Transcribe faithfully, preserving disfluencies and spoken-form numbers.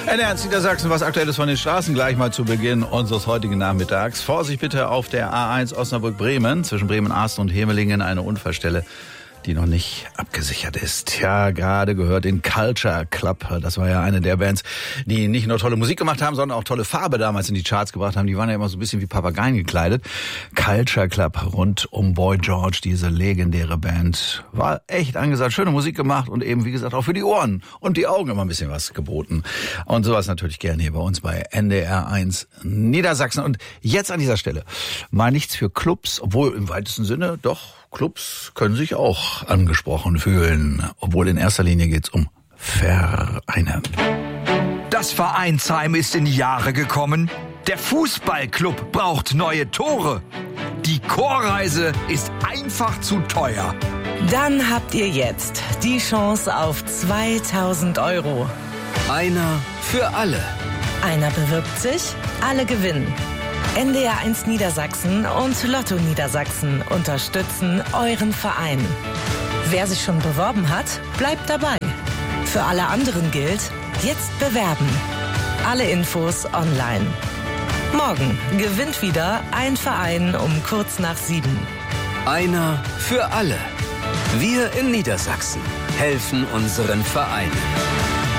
N R Niedersachsen, was Aktuelles von den Straßen gleich mal zu Beginn unseres heutigen Nachmittags. Vorsicht bitte auf der A eins Osnabrück-Bremen, zwischen Bremen-Asten und Hemelingen eine Unfallstelle, die noch nicht abgesichert ist. Ja, gerade gehört den Culture Club. Das war ja eine der Bands, die nicht nur tolle Musik gemacht haben, sondern auch tolle Farbe damals in die Charts gebracht haben. Die waren ja immer so ein bisschen wie Papageien gekleidet. Culture Club rund um Boy George, diese legendäre Band. War echt angesagt, schöne Musik gemacht und eben, wie gesagt, auch für die Ohren und die Augen immer ein bisschen was geboten. Und sowas natürlich gerne hier bei uns bei N D R eins Niedersachsen. Und jetzt an dieser Stelle mal nichts für Clubs, obwohl im weitesten Sinne doch Clubs können sich auch angesprochen fühlen, obwohl in erster Linie geht's um Vereine. Das Vereinsheim ist in die Jahre gekommen. Der Fußballclub braucht neue Tore. Die Chorreise ist einfach zu teuer. Dann habt ihr jetzt die Chance auf zweitausend Euro. Einer für alle. Einer bewirbt sich, alle gewinnen. N D R eins Niedersachsen und Lotto Niedersachsen unterstützen euren Verein. Wer sich schon beworben hat, bleibt dabei. Für alle anderen gilt, jetzt bewerben. Alle Infos online. Morgen gewinnt wieder ein Verein um kurz nach sieben. Einer für alle. Wir in Niedersachsen helfen unseren Vereinen.